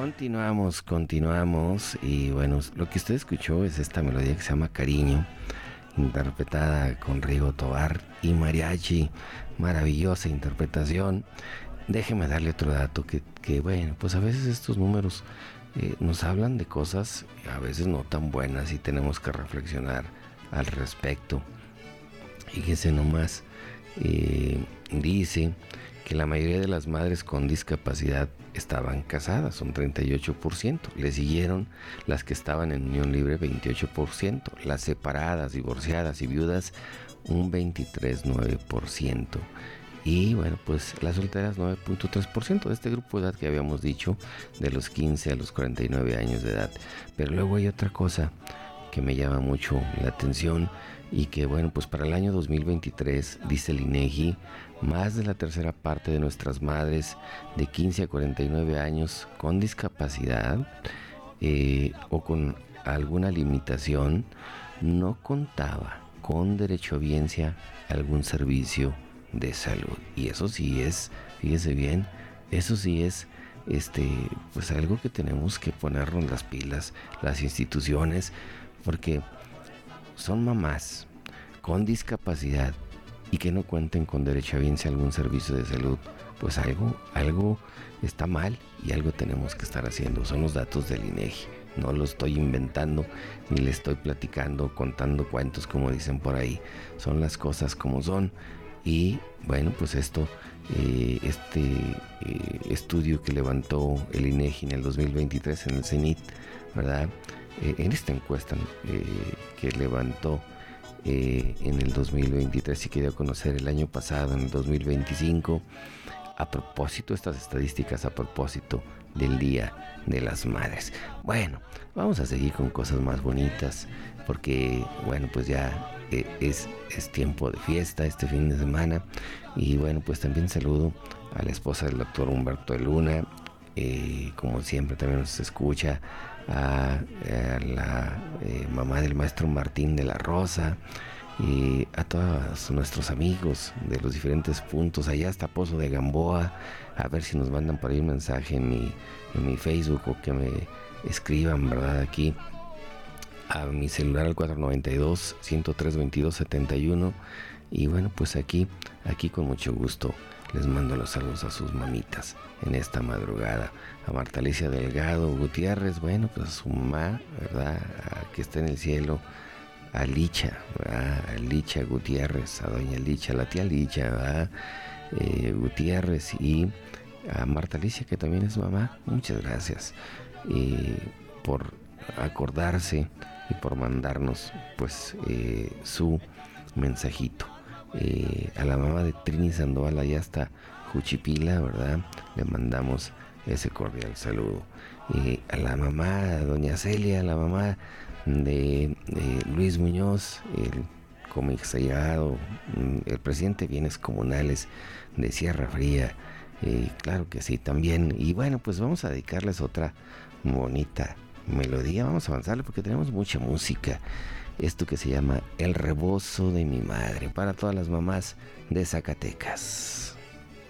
Continuamos y bueno, lo que usted escuchó es esta melodía que se llama Cariño, interpretada con Rigo Tobar y mariachi, maravillosa interpretación. Déjeme darle otro dato que bueno, pues a veces estos números nos hablan de cosas a veces no tan buenas y tenemos que reflexionar al respecto. Fíjese nomás, dice que la mayoría de las madres con discapacidad estaban casadas, un 38%. Le siguieron las que estaban en unión libre, 28%. Las separadas, divorciadas y viudas, un 23,9%. Y bueno, pues las solteras, 9,3% de este grupo de edad que habíamos dicho, de los 15 a los 49 años de edad. Pero luego hay otra cosa que me llama mucho la atención y que bueno, pues para el año 2023, dice el INEGI, más de la tercera parte de nuestras madres de 15 a 49 años con discapacidad o con alguna limitación no contaba con derechohabiencia a algún servicio de salud. Y eso sí es, fíjese bien, eso sí es pues algo que tenemos que ponernos las pilas, las instituciones, porque son mamás con discapacidad y que no cuenten con derechohabiencia a algún servicio de salud, pues algo está mal y algo tenemos que estar haciendo. Son los datos del INEGI, no lo estoy inventando ni le estoy platicando, contando cuentos como dicen por ahí. Son las cosas como son. Y bueno, pues esto, estudio que levantó el INEGI en el 2023 en el CENIT, ¿verdad? En esta encuesta que levantó en el 2023 y que dio a conocer el año pasado, en el 2025, a propósito, estas estadísticas a propósito del Día de las Madres. Bueno, vamos a seguir con cosas más bonitas, porque bueno, pues ya es tiempo de fiesta este fin de semana. Y bueno, pues también saludo a la esposa del doctor Humberto de Luna, como siempre también nos escucha, a la mamá del maestro Martín de la Rosa, y a todos nuestros amigos de los diferentes puntos, allá hasta Pozo de Gamboa. A ver si nos mandan por ahí un mensaje en mi Facebook o que me escriban, ¿verdad? Aquí a mi celular al 492-103-2271. Y bueno, pues aquí con mucho gusto les mando los saludos a sus mamitas en esta madrugada. A Marta Alicia Delgado Gutiérrez, bueno, pues a su mamá, ¿verdad? Que está en el cielo. A Licha, ¿verdad? A Licha Gutiérrez, a doña Licha, la tía Licha, ¿verdad? Gutiérrez, y a Marta Alicia, que también es mamá. Muchas gracias por acordarse y por mandarnos pues su mensajito. A la mamá de Trini Sandoval, allá hasta Juchipila, ¿verdad? Le mandamos ese cordial saludo. A la mamá, a doña Celia, a la mamá de Luis Muñoz, el comisariado, el presidente de bienes comunales de Sierra Fría, claro que sí, también. Y bueno, pues vamos a dedicarles otra bonita melodía, vamos a avanzarle porque tenemos mucha música. Esto que se llama El Rebozo de mi Madre, para todas las mamás de Zacatecas.